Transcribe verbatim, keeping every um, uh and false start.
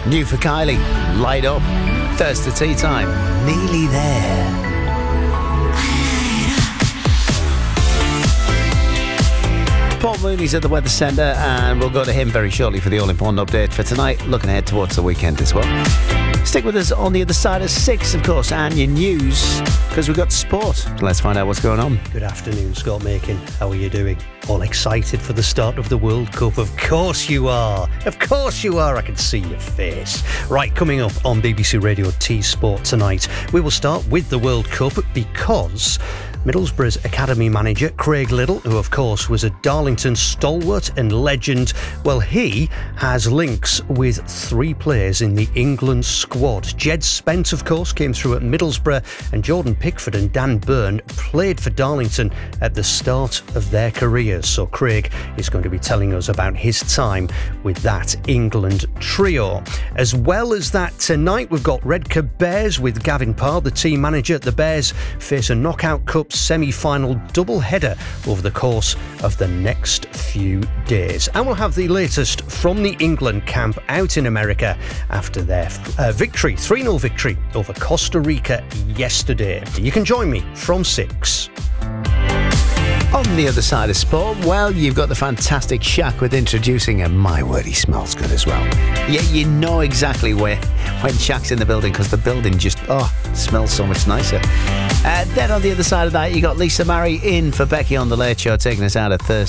New for Kylie, Light Up. Thursday tea time, nearly there. Paul Mooney's at the Weather Centre, and we'll go to him very shortly for the all-important update for tonight, looking ahead towards the weekend as well. Stick with us on the other side of six, of course, and your news, because we've got sport. Let's find out what's going on. Good afternoon, Scott Makin. How are you doing? All excited for the start of the World Cup? Of course you are. Of course you are. I can see your face. Right, coming up on B B C Radio T Sport tonight, we will start with the World Cup because Middlesbrough's academy manager, Craig Liddle, who of course was a Darlington stalwart and legend, well, he has links with three players in the England squad. Jed Spence, of course, came through at Middlesbrough, and Jordan Pickford and Dan Burn played for Darlington at the start of their careers. So Craig is going to be telling us about his time with that England trio. As well as that, tonight we've got Redcar Bears with Gavin Parr, the team manager. The Bears face a Knockout Cup semi-final double-header over the course of the next few days. And we'll have the latest from the England camp out in America after their uh, victory, three nil victory over Costa Rica yesterday. You can join me from six. On the other side of sport, well, you've got the fantastic Shaq with introducing him. My word, he smells good as well. Yeah, you know exactly where when Shaq's in the building, because the building just, oh, smells so much nicer. Uh, then on the other side of that, you got Lisa Murray in for Becky on the Late Show, taking us out of Thursday.